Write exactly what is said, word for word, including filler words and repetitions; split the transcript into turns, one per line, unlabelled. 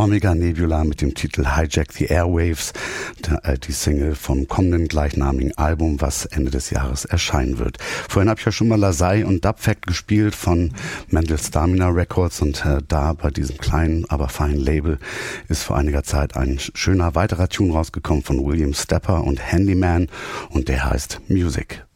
Omega Nebula mit dem Titel Hijack the Airwaves, die Single vom kommenden gleichnamigen Album, was Ende des Jahres erscheinen wird. Vorhin habe ich ja schon mal Lasai und Dub Fact gespielt von Mental Stamina Records und äh, da bei diesem kleinen, aber feinen Label ist vor einiger Zeit ein schöner weiterer Tune rausgekommen von William Stepper und Handyman und der heißt Music.